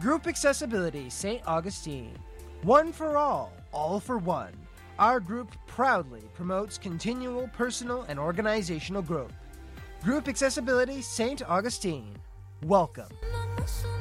Group Accessibility St. Augustine. One for all for one. Our group proudly promotes continual personal and organizational growth. Group Accessibility St. Augustine. Welcome.